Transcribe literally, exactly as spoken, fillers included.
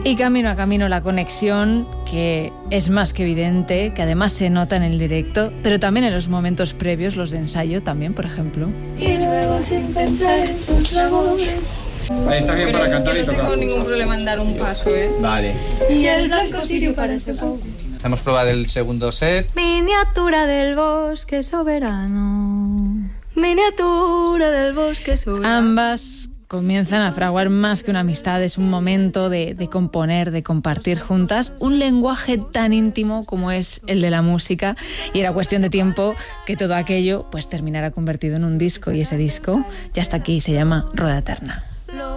Y camino a camino la conexión, que es más que evidente, que además se nota en el directo, pero también en los momentos previos, los de ensayo también, por ejemplo. Y luego sin pensar en tus labores. Ahí está bien para cantar y tocar. No tengo ningún problema en dar un paso, ¿eh? Vale. Y el blanco sirio para ese poco. Hacemos prueba del segundo set. Miniatura del bosque soberano. Miniatura del bosque soberano. Ambas comienzan a fraguar más que una amistad, es un momento de, de componer, de compartir juntas un lenguaje tan íntimo como es el de la música, y era cuestión de tiempo que todo aquello pues terminara convertido en un disco, y ese disco ya está aquí, se llama Rueda Eterna.